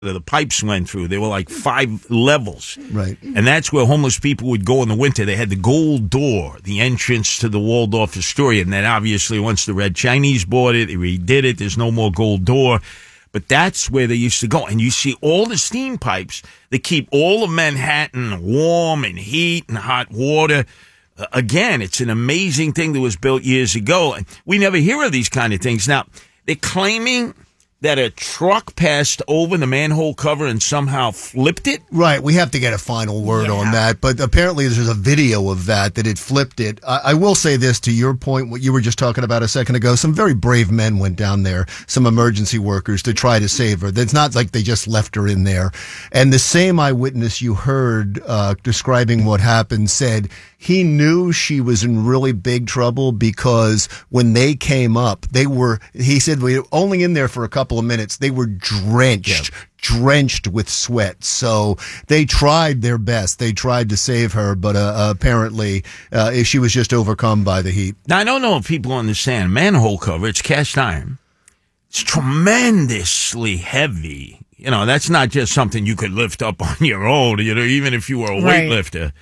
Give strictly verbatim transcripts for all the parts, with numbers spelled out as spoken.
the pipes went through. There were like five levels. Right. And that's where homeless people would go in the winter. They had the gold door, the entrance to the Waldorf Astoria. And then obviously once the Red Chinese bought it, they redid it. There's no more gold door. But that's where they used to go. And you see all the steam pipes that keep all of Manhattan warm and heat and hot water. Uh, again, it's an amazing thing that was built years ago. And we never hear of these kind of things. Now, they're claiming that a truck passed over the manhole cover and somehow flipped it? Right. We have to get a final word yeah. on that. But apparently there's a video of that, that it flipped it. I, I will say this to your point, what you were just talking about a second ago. Some very brave men went down there, some emergency workers, to try to save her. It's not like they just left her in there. And the same eyewitness you heard uh, describing what happened said he knew she was in really big trouble because when they came up, they were, he said, we were only in there for a couple of minutes. They were drenched, yeah. drenched with sweat. So they tried their best. They tried to save her, but uh, apparently uh, she was just overcome by the heat. Now, I don't know if people understand. Manhole cover, it's cast iron. It's tremendously heavy. You know, that's not just something you could lift up on your own, you know, even if you were a right. weightlifter.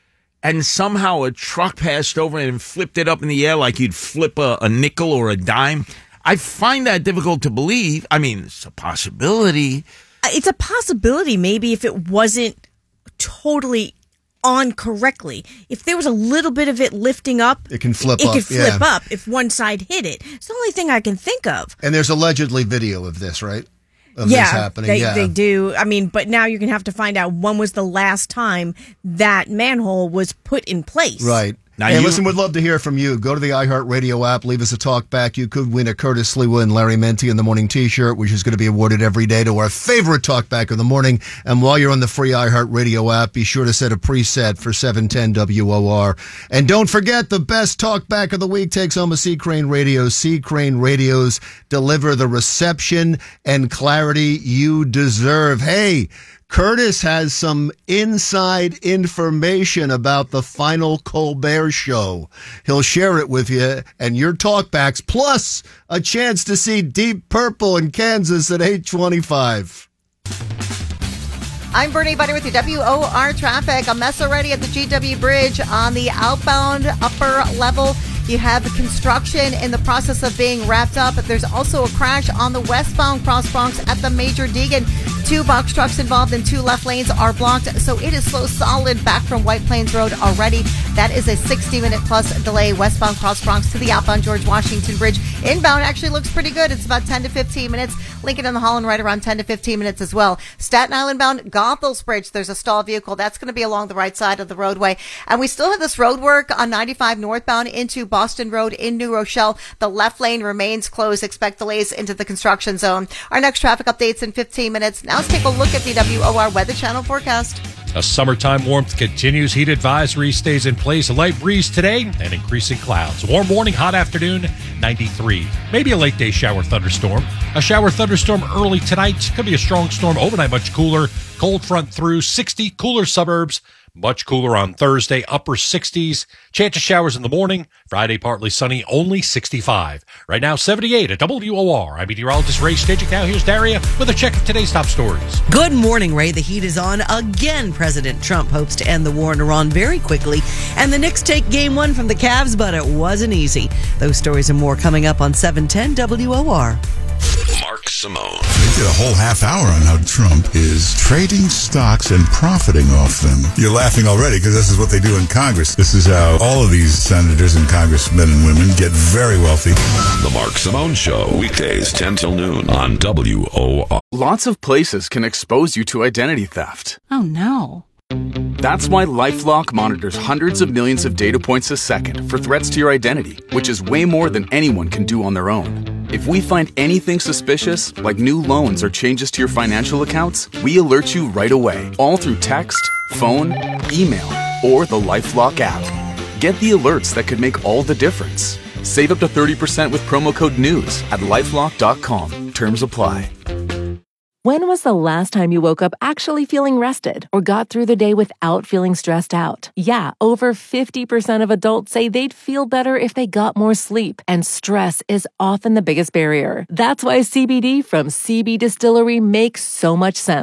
And somehow a truck passed over and flipped it up in the air like you'd flip a, a nickel or a dime. I find that difficult to believe. I mean, it's a possibility. It's a possibility maybe if it wasn't totally on correctly. If there was a little bit of it lifting up, it can flip it up. It could flip yeah. up if one side hit it. It's the only thing I can think of. And there's allegedly video of this, right? Of yeah, this happening. They, yeah, they do. I mean, but now you're going to have to find out when was the last time that manhole was put in place. Right. Now hey, you, listen, we'd love to hear from you. Go to the iHeartRadio app, leave us a talk back. You could win a Curtis Lewa and Larry Menti in the Morning T-shirt, which is going to be awarded every day to our favorite talkback of the morning. And while you're on the free iHeartRadio app, be sure to set a preset for seven ten W O R. And don't forget, the best talkback of the week takes home a C. Crane Radio. C. Crane Radios deliver the reception and clarity you deserve. Hey, Curtis has some inside information about the final Colbert Show. He'll share it with you and your talkbacks, plus a chance to see Deep Purple in Kansas at eight twenty-five. I'm Bernie Butter with your W O R traffic. A mess already at the G W Bridge on the outbound upper level. You have construction in the process of being wrapped up. There's also a crash on the westbound Cross Bronx at the Major Deegan. Two box trucks involved and two left lanes are blocked, so it is slow solid back from White Plains Road already. That is a sixty minute plus delay westbound Cross Bronx to the outbound George Washington Bridge. Inbound actually looks pretty good. It's about ten to fifteen minutes. Lincoln and the Holland right around ten to fifteen minutes as well. Staten Island bound Goethals Bridge. There's a stalled vehicle. That's going to be along the right side of the roadway. And we still have this road work on ninety-five northbound into Boston Road in New Rochelle. The left lane remains closed. Expect delays into the construction zone. Our next traffic updates in fifteen minutes. Now let's take a look at the W O R Weather Channel forecast. A summertime warmth continues. Heat advisory stays in place. A light breeze today and increasing clouds. Warm morning, hot afternoon, ninety-three. Maybe a late day shower thunderstorm. A shower thunderstorm early tonight. Could be a strong storm overnight, much cooler. Cold front through sixty. Cooler suburbs. Much cooler on Thursday, upper sixties. Chance of showers in the morning. Friday, partly sunny, only sixty-five. Right now, seventy-eight at W O R. I'm meteorologist Ray Stidgick. Now here's Daria with a check of today's top stories. Good morning, Ray. The heat is on again. President Trump hopes to end the war in Iran very quickly. And the Knicks take game one from the Cavs, but it wasn't easy. Those stories and more coming up on seven ten W O R. Mark Simone. They did a whole half hour on how Trump is trading stocks and profiting off them. You're laughing already because this is what they do in Congress. This is how all of these senators and congressmen and women get very wealthy. The Mark Simone Show, weekdays ten till noon on W O R. Lots of places can expose you to identity theft. Oh, no. That's why LifeLock monitors hundreds of millions of data points a second for threats to your identity, which is way more than anyone can do on their own. If we find anything suspicious, like new loans or changes to your financial accounts, we alert you right away, all through text, phone, email, or the LifeLock app. Get the alerts that could make all the difference. Save up to thirty percent with promo code NEWS at LifeLock dot com. Terms apply. When was the last time you woke up actually feeling rested or got through the day without feeling stressed out? Yeah, over fifty percent of adults say they'd feel better if they got more sleep, and stress is often the biggest barrier. That's why C B D from C B Distillery makes so much sense.